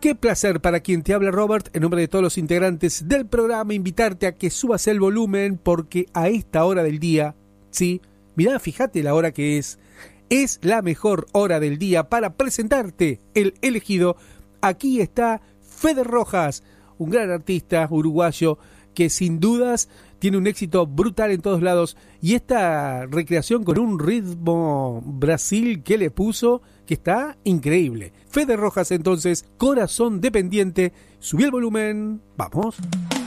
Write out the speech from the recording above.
Qué placer para quien te habla, Robert, en nombre de todos los integrantes del programa, invitarte a que subas el volumen porque a esta hora del día, sí, mirá, fíjate la hora que es la mejor hora del día para presentarte el elegido. Aquí está Fede Rojas, un gran artista uruguayo que sin dudas tiene un éxito brutal en todos lados, y esta recreación con un ritmo Brasil que le puso, que está increíble. Fede Rojas entonces, Corazón Dependiente, subí el volumen, vamos.